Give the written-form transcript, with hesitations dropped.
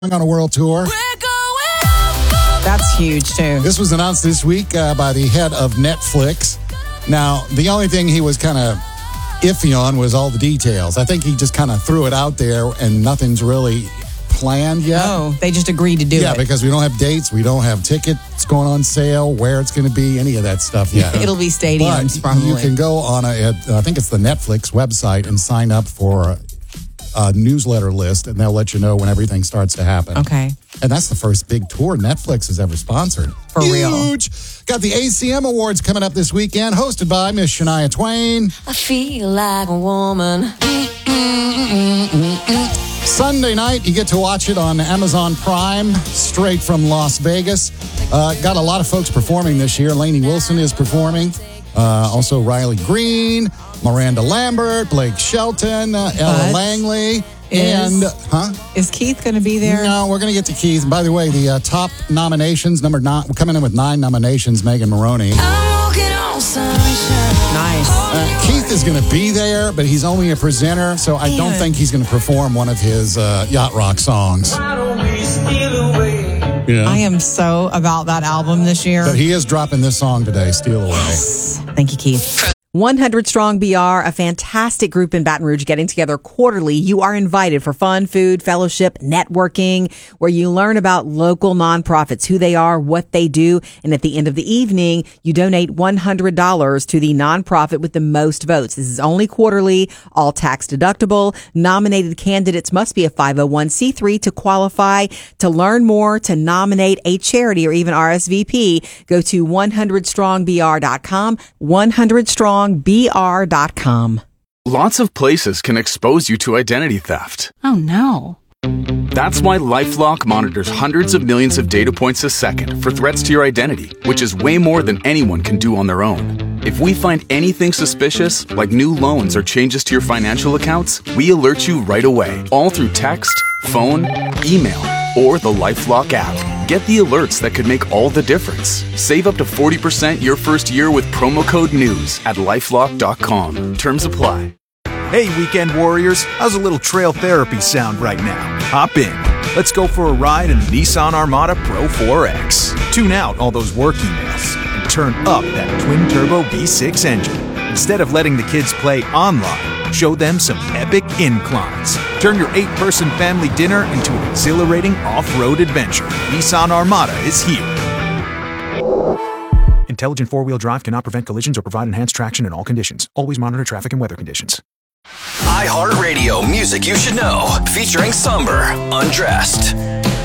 on a world tour. That's huge, too. This was announced this week by the head of Netflix. Now, the only thing he was kind of iffy on was all the details. I think he just kind of threw it out there and nothing's really planned yet. Oh, they just agreed to do it. Yeah, because we don't have dates, we don't have tickets going on sale, where it's going to be, any of that stuff yet. It'll be stadiums, but probably. You can go on I think it's the Netflix website and sign up for a newsletter list, and they'll let you know when everything starts to happen. Okay. And that's the first big tour Netflix has ever sponsored. For real. Huge. Got the ACM Awards coming up this weekend, hosted by Miss Shania Twain. I feel like a woman. Sunday night, you get to watch it on Amazon Prime, straight from Las Vegas. Got a lot of folks performing this year. Lainey Wilson is performing. Also Riley Green, Miranda Lambert, Blake Shelton, Ella Langley. Is Keith going to be there? No, we're going to get to Keith. By the way, the top nominations, number 9, we're coming in with 9 nominations, Megan Maroney. Nice. Keith is going to be there, but he's only a presenter, so I don't think he's going to perform one of his yacht rock songs. Yeah. I am so about that album this year. But he is dropping this song today, Steal Away. Thank you, Keith. 100 Strong BR, a fantastic group in Baton Rouge getting together quarterly. You are invited for fun, food, fellowship, networking, where you learn about local nonprofits, who they are, what they do. And at the end of the evening, you donate $100 to the nonprofit with the most votes. This is only quarterly, all tax deductible. Nominated candidates must be a 501c3 to qualify. To learn more, to nominate a charity or even RSVP, go to 100strongbr.com, 100strongbr.com. Lots of places can expose you to identity theft. Oh, no. That's why LifeLock monitors hundreds of millions of data points a second for threats to your identity, which is way more than anyone can do on their own. If we find anything suspicious, like new loans or changes to your financial accounts, we alert you right away, all through text, phone, email, or the LifeLock app. Get the alerts that could make all the difference. Save up to 40% your first year with promo code NEWS at LifeLock.com. Terms apply. Hey, weekend warriors, how's a little trail therapy sound right now? Hop in. Let's go for a ride in the Nissan Armada Pro 4X. Tune out all those work emails and turn up that twin-turbo V6 engine. Instead of letting the kids play online, show them some epic inclines. Turn your 8-person family dinner into an exhilarating off-road adventure. Nissan Armada is here. Intelligent four-wheel drive cannot prevent collisions or provide enhanced traction in all conditions. Always monitor traffic and weather conditions. iHeartRadio music you should know, featuring Somber, Undressed.